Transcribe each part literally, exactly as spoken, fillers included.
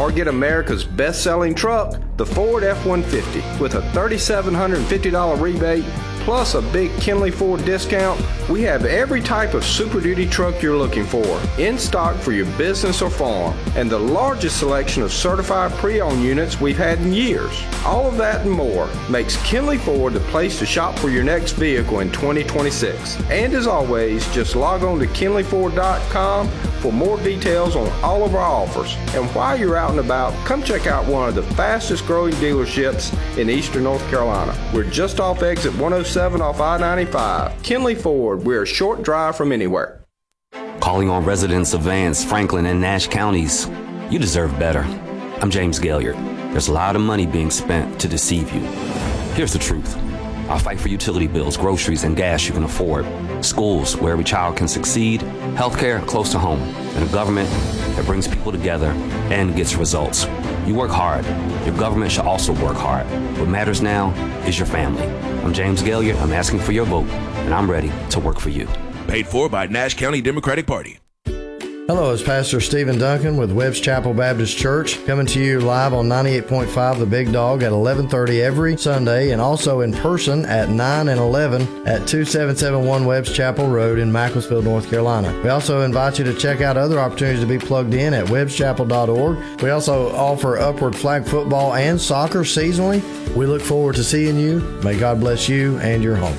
Or get America's best-selling truck, the Ford F one fifty, with a three thousand seven hundred fifty dollars rebate plus a big Kinley Ford discount. We have every type of Super Duty truck you're looking for in stock for your business or farm, and the largest selection of certified pre-owned units we've had in years. All of that and more makes Kinley Ford the place to shop for your next vehicle in twenty twenty-six. And as always, just log on to kinley ford dot com for more details on all of our offers. And while you're out and about, come check out one of the fastest growing dealerships in eastern North Carolina. We're just off exit one oh seven off I ninety-five. Kinley Ford, we're a short drive from anywhere. Calling on residents of Vance, Franklin, and Nash counties. You deserve better. I'm James Gaillard. There's a lot of money being spent to deceive you. Here's the truth. I'll fight for utility bills, groceries, and gas you can afford. Schools where every child can succeed. Healthcare close to home. And a government that brings people together and gets results. You work hard. Your government should also work hard. What matters now is your family. I'm James Gaillard. I'm asking for your vote, and I'm ready to work for you. Paid for by Nash County Democratic Party. Hello, it's Pastor Stephen Duncan with Webb's Chapel Baptist Church, coming to you live on ninety-eight point five The Big Dog at eleven thirty every Sunday, and also in person at nine and eleven at two seven seven one Webb's Chapel Road in Macclesfield, North Carolina. We also invite you to check out other opportunities to be plugged in at webbs chapel dot org. We also offer upward flag football and soccer seasonally. We look forward to seeing you. May God bless you and your home.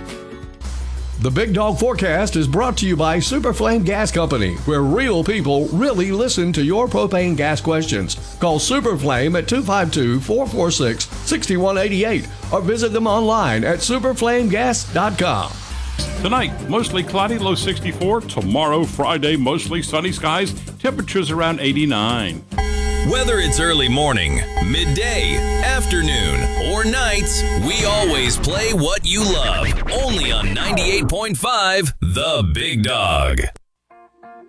The Big Dog Forecast is brought to you by Super Flame Gas Company, where real people really listen to your propane gas questions. Call Super Flame at two five two, four four six, six one eight eight or visit them online at super flame gas dot com. Tonight, mostly cloudy, low sixty-four. Tomorrow, Friday, mostly sunny skies, temperatures around eighty-nine. Whether it's early morning, midday, afternoon, or nights, we always play what you love. Only on ninety-eight point five The Big Dog.